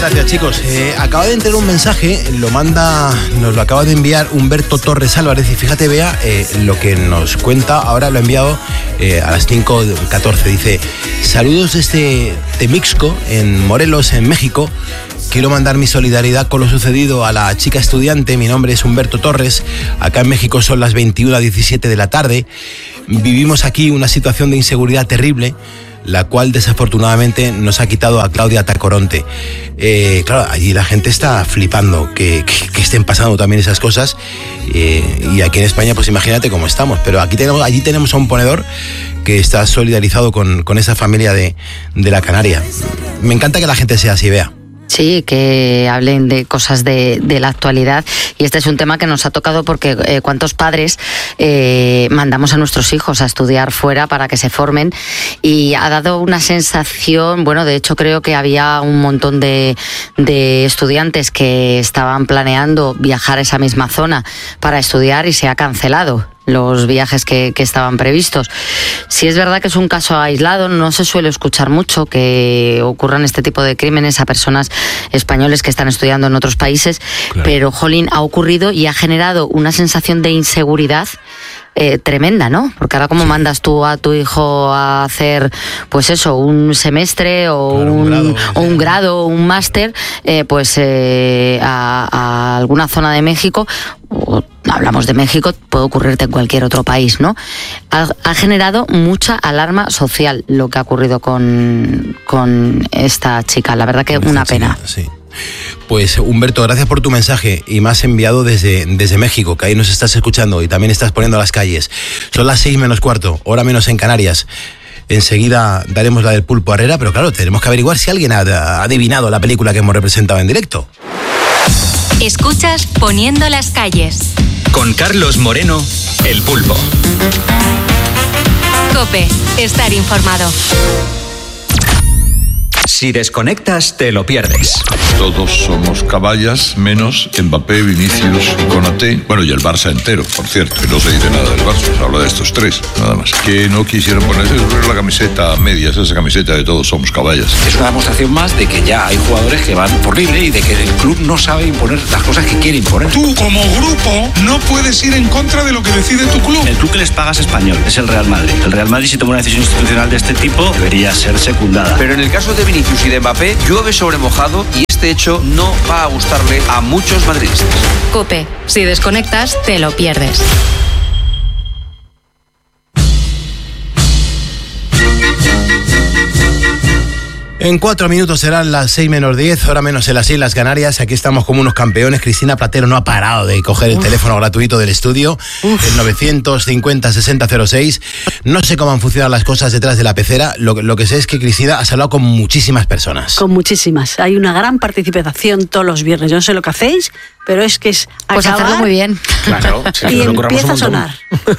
Gracias, chicos. Acaba de entrar un mensaje, nos lo acaba de enviar Humberto Torres Álvarez y fíjate, Bea, lo que nos cuenta, ahora lo ha enviado a las 5:14. Dice: saludos desde Temixco, en Morelos, en México. Quiero mandar mi solidaridad con lo sucedido a la chica estudiante. Mi nombre es Humberto Torres. Acá en México son las 21:17 de la tarde. Vivimos aquí una situación de inseguridad terrible, la cual desafortunadamente nos ha quitado a Claudia Tacoronte. Claro, allí la gente está flipando que estén pasando también esas cosas, y aquí en España pues imagínate cómo estamos, pero allí tenemos a un ponedor que está solidarizado con esa familia de la Canaria. Me encanta que la gente sea así, Bea. Sí, que hablen de cosas de la actualidad, y este es un tema que nos ha tocado porque cuántos padres mandamos a nuestros hijos a estudiar fuera para que se formen, y ha dado una sensación, bueno, de hecho creo que había un montón de estudiantes que estaban planeando viajar a esa misma zona para estudiar y se ha cancelado los viajes que estaban previstos. Sí, es verdad que es un caso aislado, no se suele escuchar mucho que ocurran este tipo de crímenes a personas españoles que están estudiando en otros países, claro. Pero, jolín, ha ocurrido y ha generado una sensación de inseguridad tremenda, ¿no? Porque ahora ¿cómo mandas tú a tu hijo a hacer, pues eso, un semestre o claro, un grado o un máster, a alguna zona de México? O, hablamos de México, puede ocurrirte en cualquier otro país, ¿no? Ha generado mucha alarma social lo que ha ocurrido con esta chica. La verdad que una pena. Sí. Pues Humberto, gracias por tu mensaje, y me has enviado desde México, que ahí nos estás escuchando y también estás poniendo a las calles. Son las 6:15, hora menos en Canarias. Enseguida daremos la del Pulpo Herrera, pero claro, tenemos que averiguar si alguien ha adivinado la película que hemos representado en directo. Escuchas Poniendo las calles. Con Carlos Moreno, El Pulpo. COPE, estar informado. Si desconectas, te lo pierdes. Todos somos caballas, menos Mbappé, Vinicius y Konaté. Bueno, y el Barça entero, por cierto. Que no se dice nada del Barça, se habla de estos tres, nada más. Que no quisieron ponerse la camiseta a medias, esa camiseta de todos somos caballas. Es una demostración más de que ya hay jugadores que van por libre y de que el club no sabe imponer las cosas que quiere imponer. Tú, como grupo, no puedes ir en contra de lo que decide tu club. El club que les paga es español, es el Real Madrid. El Real Madrid, si toma una decisión institucional de este tipo, debería ser secundada. Pero en el caso de Vinicius y de Mbappé, llueve sobre mojado y este hecho no va a gustarle a muchos madridistas. COPE, si desconectas, te lo pierdes. En 4 minutos serán las 6:10, hora menos en las Islas Canarias. Aquí estamos como unos campeones. Cristina Platero no ha parado de coger el teléfono gratuito del estudio, el 950-6006. No sé cómo han funcionado las cosas detrás de la pecera. Lo que sé es que, Cristina, has hablado con muchísimas personas. Con muchísimas. Hay una gran participación todos los viernes. Yo no sé lo que hacéis, pero es que es pues acabar hacerlo muy bien. Claro, sí, y empieza a sonar.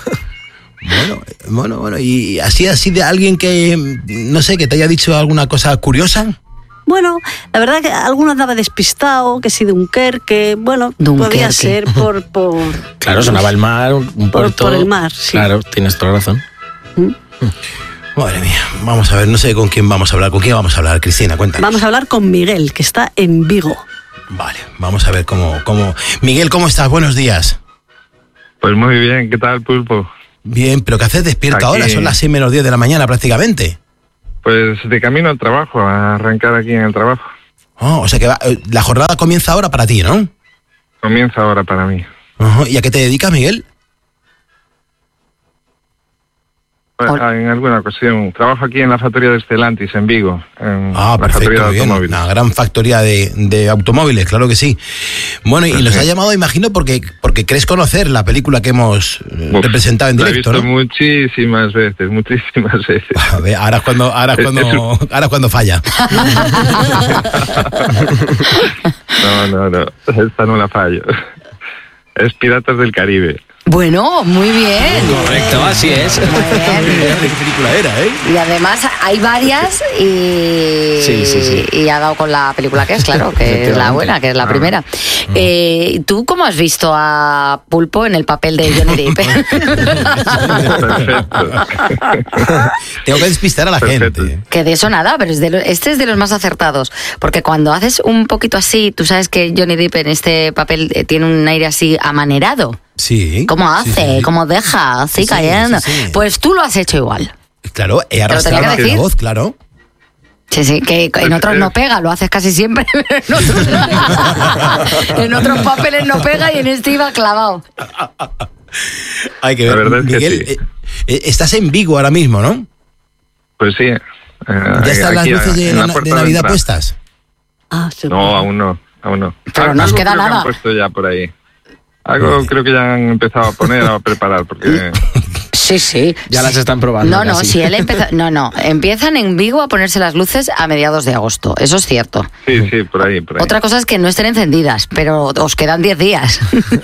Bueno, y así de alguien que, no sé, que te haya dicho alguna cosa curiosa. Bueno, la verdad que alguno andaba despistado, que sí, Dunkerque, bueno, podría ser por claro, sonaba el mar, un puerto. Por el mar, sí. Claro, tienes toda la razón. Madre mía, vamos a ver, no sé con quién vamos a hablar. ¿Con quién vamos a hablar, Cristina? Cuéntanos. Vamos a hablar con Miguel, que está en Vigo. Vale, vamos a ver cómo... Miguel, ¿cómo estás? Buenos días. Pues muy bien, ¿qué tal, Pulpo? Bien, pero ¿qué haces despierto aquí ahora? Son las 6:10 de la mañana prácticamente. Pues de camino al trabajo, a arrancar aquí en el trabajo. Oh, o sea que la jornada comienza ahora para ti, ¿no? Comienza ahora para mí. ¿Y a qué te dedicas, Miguel? En alguna ocasión. Trabajo aquí en la factoría de Stellantis, en Vigo. Perfecto, factoría de bien. automóviles. Una gran factoría de automóviles, claro que sí. Bueno, y nos ha llamado, imagino, porque crees conocer la película que hemos representado en directo, la he visto, ¿no? muchísimas veces. A ver, ahora es cuando falla. No, esta no la fallo. Es Piratas del Caribe. Bueno, muy bien. Correcto, así es. Muy bien. ¿Qué película era, Y además hay varias y, sí. y ha dado con la película que es, claro, que es la buena, que es la primera. ¿Tú cómo has visto a Pulpo en el papel de Johnny Depp? Tengo que despistar a la gente. Que de eso nada, pero este es de los más acertados. Porque cuando haces un poquito así, tú sabes que Johnny Depp en este papel tiene un aire así amanerado. Sí. ¿Cómo hace? Sí. ¿Cómo deja? Así cayendo. Sí. Pues tú lo has hecho igual. Claro, he arrastrado la voz, claro. Sí, que en otros no pega, lo haces casi siempre. En otros papeles no pega y en este iba clavado. Hay que ver. La verdad es Miguel, que sí. Estás en Vigo ahora mismo, ¿no? Pues sí. ¿Ya están las luces de Navidad puestas? Sí, no, aún no. Pero no os queda nada. Han puesto ya por ahí. Algo creo que ya han empezado a poner, a preparar, porque... Sí. Ya las están probando. No, si él empezó... No. Empiezan en Vigo a ponerse las luces a mediados de agosto. Eso es cierto. Sí, por ahí. Otra cosa es que no estén encendidas, pero os quedan 10 días.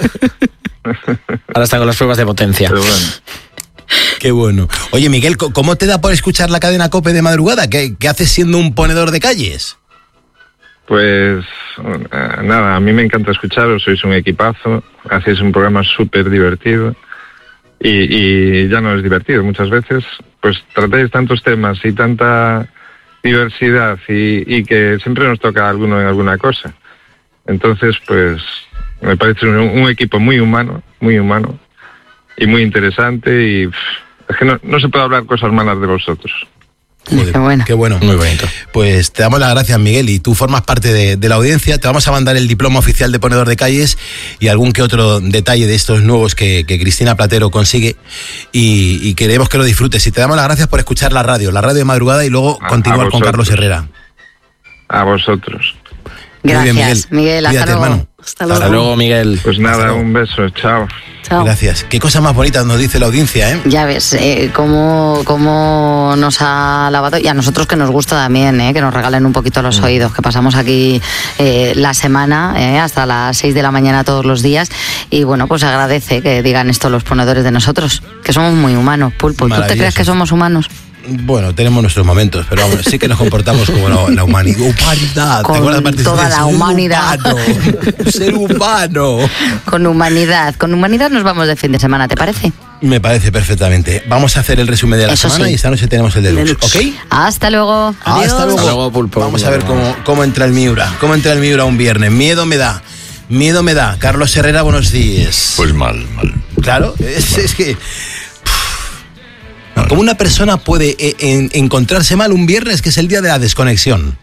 Ahora están con las pruebas de potencia. Pero bueno. Qué bueno. Oye, Miguel, ¿cómo te da por escuchar la cadena COPE de madrugada? ¿Qué haces siendo un ponedor de calles? Pues nada, a mí me encanta escucharos, sois un equipazo, hacéis un programa súper divertido y ya no es divertido muchas veces, pues tratáis tantos temas y tanta diversidad y que siempre nos toca a alguno en alguna cosa. Entonces, pues me parece un equipo muy humano y muy interesante y es que no se puede hablar cosas malas de vosotros. Joder, qué bueno. Muy bonito. Pues te damos las gracias, Miguel, y tú formas parte de la audiencia. Te vamos a mandar el diploma oficial de ponedor de calles y algún que otro detalle de estos nuevos que Cristina Platero consigue y queremos que lo disfrutes. Y te damos las gracias por escuchar la radio de madrugada y luego continuar con Carlos Herrera. A vosotros. Gracias, bien, Miguel. Hasta luego. Hermano. Hasta luego, Miguel. Pues nada, un beso. Chao. Gracias. Qué cosa más bonita nos dice la audiencia, ¿eh? Ya ves, cómo nos ha lavado, y a nosotros que nos gusta también, que nos regalen un poquito los oídos, que pasamos aquí la semana hasta las 6 de la mañana todos los días, y bueno, pues agradece que digan esto los ponedores de nosotros, que somos muy humanos, Pulpo. ¿Tú te crees que somos humanos? Bueno, tenemos nuestros momentos, pero vamos, sí que nos comportamos como la humanidad. Con toda la humanidad. Ser humano. Con humanidad nos vamos de fin de semana, ¿te parece? Me parece perfectamente. Vamos a hacer el resumen de la semana y esta noche tenemos el deluxe, ¿ok? Hasta luego. Hasta luego, Pulpo. Vamos a ver cómo entra el Miura. ¿Cómo entra el Miura un viernes? Miedo me da. Carlos Herrera, buenos días. Pues mal. Claro, es que... ¿Cómo una persona puede encontrarse mal un viernes, que es el día de la desconexión?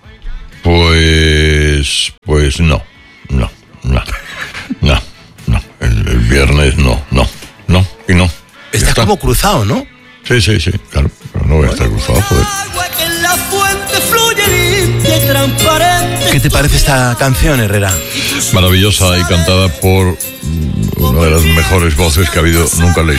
Pues no. El viernes no. Estás como cruzado, ¿no? Sí, claro. Pero no voy a estar cruzado, joder. ¿Qué te parece esta canción, Herrera? Maravillosa y cantada por una de las mejores voces que ha habido nunca en la